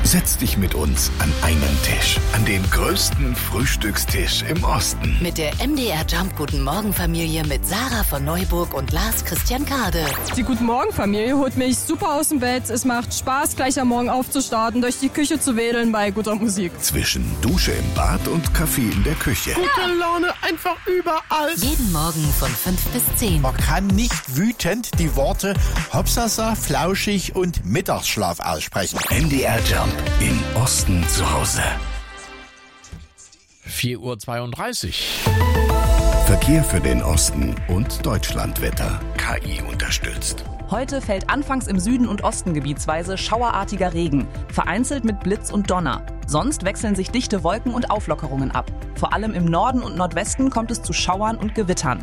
Setz dich mit uns an einen Tisch. An den größten Frühstückstisch im Osten. Mit der MDR Jump Guten Morgen Familie mit Sarah von Neuburg und Lars Christian Kade. Die Guten Morgen Familie holt mich super aus dem Bett. Es macht Spaß, gleich am Morgen aufzustarten, durch die Küche zu wedeln bei guter Musik. Zwischen Dusche im Bad und Kaffee in der Küche. Gute Laune einfach überall. Jeden Morgen von 5 bis 10. Man kann nicht wütend die Worte Hopsasa, Flauschig und Mittagsschlaf aussprechen. MDR Jump im Osten zu Hause. 4:32 Uhr. Verkehr für den Osten und Deutschlandwetter. KI unterstützt. Heute fällt anfangs im Süden und Osten gebietsweise schauerartiger Regen, vereinzelt mit Blitz und Donner. Sonst wechseln sich dichte Wolken und Auflockerungen ab. Vor allem im Norden und Nordwesten kommt es zu Schauern und Gewittern.